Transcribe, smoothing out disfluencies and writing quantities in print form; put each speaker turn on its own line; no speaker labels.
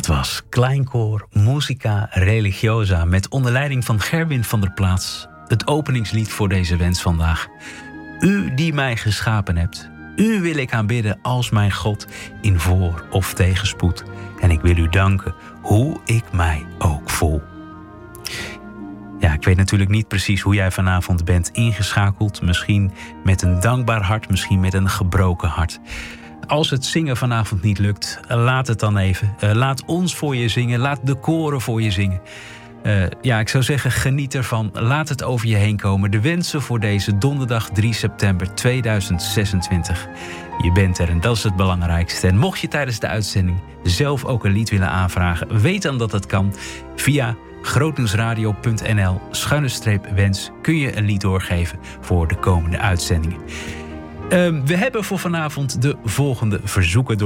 Dat was Kleinkoor Musica Religiosa met onder leiding van Gerwin van der Plaats. Het openingslied voor deze wens vandaag. U die mij geschapen hebt, u wil ik aanbidden als mijn God in voor- of tegenspoed. En ik wil u danken hoe ik mij ook voel. Ja, ik weet natuurlijk niet precies hoe jij vanavond bent ingeschakeld. Misschien met een dankbaar hart, misschien met een gebroken hart. Als het zingen vanavond niet lukt, laat het dan even. Laat ons voor je zingen, laat de koren voor je zingen. Ik zou zeggen, geniet ervan. Laat het over je heen komen. De wensen voor deze donderdag 3 september 2026. Je bent er en dat is het belangrijkste. En mocht je tijdens de uitzending zelf ook een lied willen aanvragen, weet dan dat het kan. Via grootnieuwsradio.nl/wens kun je een lied doorgeven voor de komende uitzendingen. We hebben voor vanavond de volgende verzoeken